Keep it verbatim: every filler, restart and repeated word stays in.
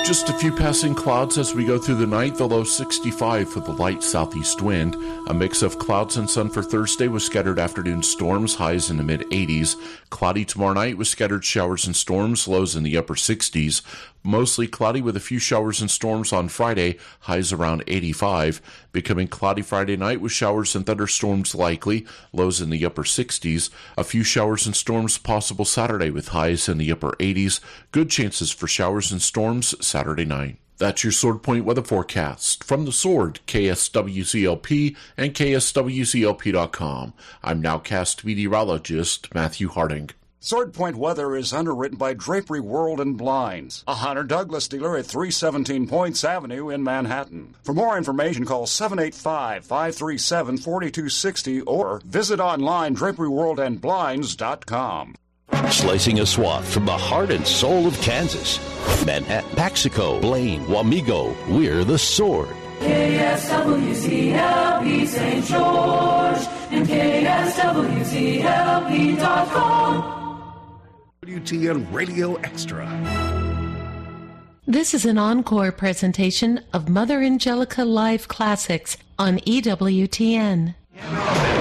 Just a few passing clouds as we go through the night, the low sixty-five with a light southeast wind. A mix of clouds and sun for Thursday with scattered afternoon storms, highs in the mid eighties. Cloudy tomorrow night with scattered showers and storms, lows in the upper sixties. Mostly cloudy with a few showers and storms on Friday, highs around eighty-five. Becoming cloudy Friday night with showers and thunderstorms likely, lows in the upper sixties. A few showers and storms possible Saturday with highs in the upper eighties. Good chances for showers and storms Saturday night. That's your Sword Point weather forecast. From the Sword, K S W C L P and K S W C L P dot com. I'm nowcast meteorologist Matthew Harding. Sword Point weather is underwritten by Drapery World and Blinds, a Hunter Douglas dealer at three seventeen Points Avenue in Manhattan. For more information, call seven eight five, five three seven, four two six zero or visit online drapery world and blinds dot com. Slicing a swath from the heart and soul of Kansas. Manhattan, Paxico, Blaine, Wamego, we're the Sword. K S W C L P Saint George and K S W C L P dot com. W T N Radio Extra. This is an encore presentation of Mother Angelica Live Classics on E W T N.